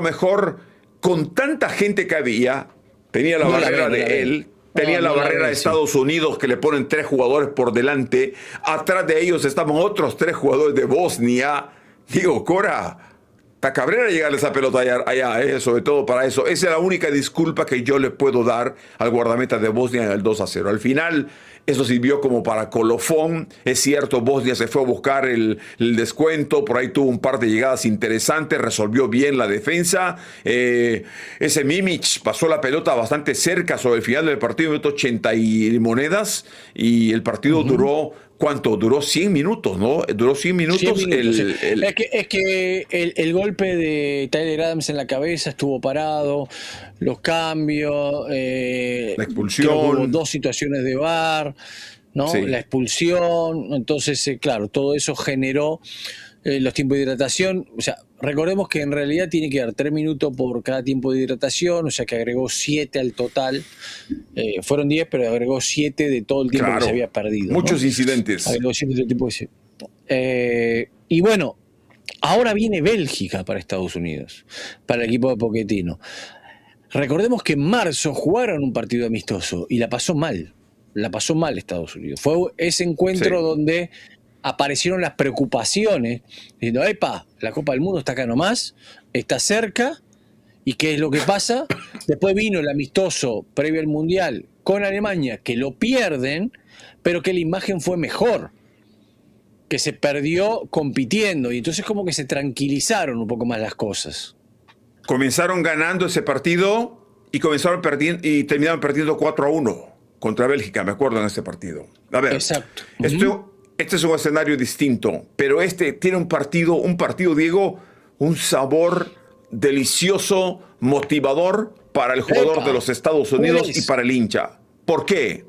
mejor con tanta gente que había, tenía la barrera de él, tenía la barrera de Estados Unidos que le ponen 3 jugadores por delante, atrás de ellos estaban otros 3 jugadores de Bosnia. Digo, Cora, está cabrera llegarle esa pelota allá, sobre todo para eso. Esa es la única disculpa que yo le puedo dar al guardameta de Bosnia en el 2-0. Al final, eso sirvió como para colofón. Es cierto, Bosnia se fue a buscar el descuento, por ahí tuvo un par de llegadas interesantes, resolvió bien la defensa. Ese Mimic pasó la pelota bastante cerca sobre el final del partido, minuto 80 y monedas, y el partido duró... ¿Cuánto? Duró 100 minutos, ¿no? Duró 100 minutos. 100 minutos. Es que el golpe de Tyler Adams en la cabeza estuvo parado, los cambios, la expulsión. Hubo 2 situaciones de VAR, ¿no? Sí. La expulsión. Entonces, claro, todo eso generó los tiempos de hidratación. O sea, recordemos que en realidad tiene que dar 3 minutos por cada tiempo de hidratación, o sea que agregó 7 al total. Fueron 10, pero agregó 7 de todo el tiempo que se había perdido. Muchos incidentes. Agregó 7 del tiempo que se... y bueno, ahora viene Bélgica para Estados Unidos, para el equipo de Pochettino. Recordemos que en marzo jugaron un partido amistoso y la pasó mal Estados Unidos. Fue ese encuentro donde aparecieron las preocupaciones, diciendo, epa, la Copa del Mundo está acá nomás, está cerca, ¿y qué es lo que pasa? Después vino el amistoso previo al Mundial con Alemania, que lo pierden, pero que la imagen fue mejor, que se perdió compitiendo, y entonces como que se tranquilizaron un poco más las cosas. Comenzaron ganando ese partido y terminaron perdiendo 4-1 contra Bélgica, me acuerdo, en ese partido. A ver, exacto. Este es un escenario distinto, pero este tiene un partido, Diego, un sabor delicioso, motivador para el jugador de los Estados Unidos y para el hincha. ¿Por qué?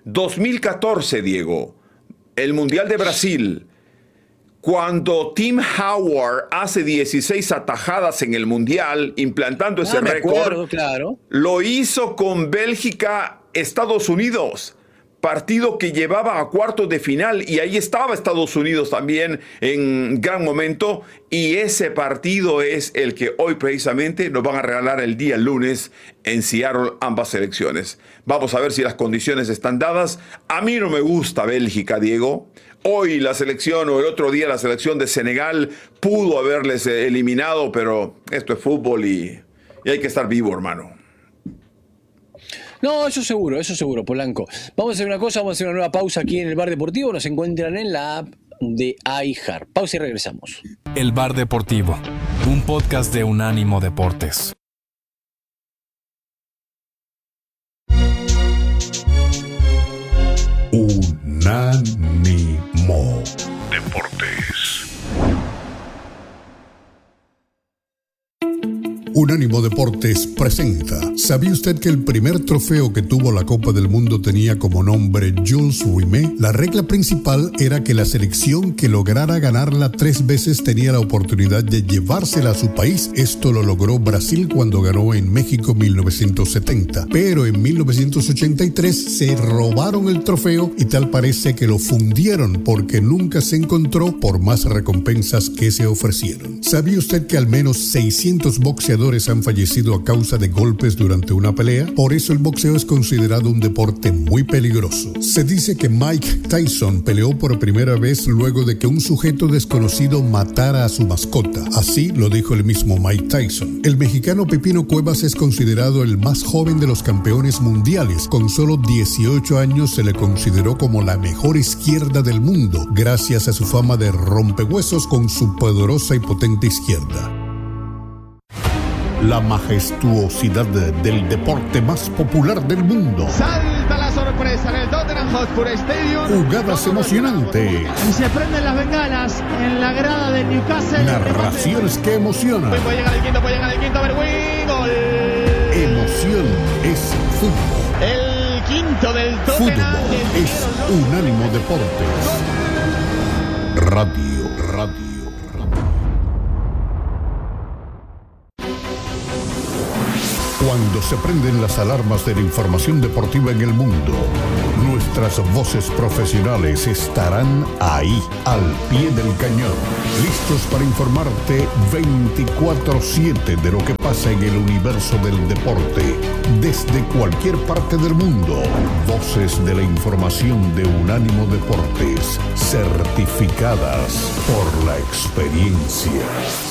2014, Diego, el Mundial de Brasil, cuando Tim Howard hace 16 atajadas en el Mundial, implantando ese récord, claro. Lo hizo con Bélgica, Estados Unidos. Partido que llevaba a cuartos de final y ahí estaba Estados Unidos también en gran momento, y ese partido es el que hoy precisamente nos van a regalar el día lunes en Seattle, ambas selecciones. Vamos a ver si las condiciones están dadas. A mí no me gusta Bélgica, Diego. Hoy la selección, o el otro día la selección de Senegal pudo haberles eliminado, pero esto es fútbol y hay que estar vivo, hermano. No, eso seguro, Polanco. Vamos a hacer una cosa, vamos a hacer una nueva pausa aquí en el Bar Deportivo. Nos encuentran en la app de iHeart. Pausa y regresamos. El Bar Deportivo, un podcast de Unánimo Deportes. Unánimo Deportes. Unánimo Deportes presenta. ¿Sabía usted que el primer trofeo que tuvo la Copa del Mundo tenía como nombre Jules Rimet? La regla principal era que la selección que lograra ganarla 3 veces tenía la oportunidad de llevársela a su país. Esto lo logró Brasil cuando ganó en México 1970. Pero en 1983 se robaron el trofeo y tal parece que lo fundieron porque nunca se encontró por más recompensas que se ofrecieron. ¿Sabía usted que al menos 600 boxeadores han fallecido a causa de golpes durante una pelea? Por eso el boxeo es considerado un deporte muy peligroso. Se dice que Mike Tyson peleó por primera vez luego de que un sujeto desconocido matara a su mascota. Así lo dijo el mismo Mike Tyson. El mexicano Pepino Cuevas es considerado el más joven de los campeones mundiales. Con solo 18 años se le consideró como la mejor izquierda del mundo, gracias a su fama de rompehuesos con su poderosa y potente izquierda. La majestuosidad del deporte más popular del mundo. Salta la sorpresa en el Tottenham Hotspur Stadium. Jugadas emocionantes. Y se prenden las bengalas en la grada del Newcastle. Narraciones que emocionan. Puede llegar el quinto, Berwin. Gol. Emoción es fútbol. El quinto del Tottenham. Fútbol es Unánimo Deportes. Radio. Cuando se prenden las alarmas de la información deportiva en el mundo, nuestras voces profesionales estarán ahí, al pie del cañón, listos para informarte 24/7 de lo que pasa en el universo del deporte, desde cualquier parte del mundo. Voces de la información de Unánimo Deportes, certificadas por la experiencia.